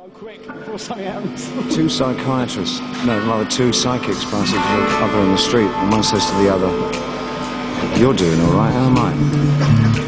Quick, before something happens. Two psychiatrists, no, rather two psychics passing each other in the street, and one says to the other, "You're doing all right, how am I?"